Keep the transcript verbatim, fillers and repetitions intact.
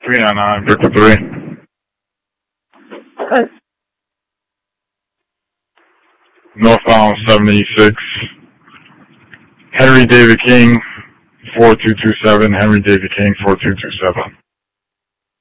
three nine nine, Victor three. Hey. Northbound seventy-six. Henry David King, four two two seven. Henry David King, four two two seven.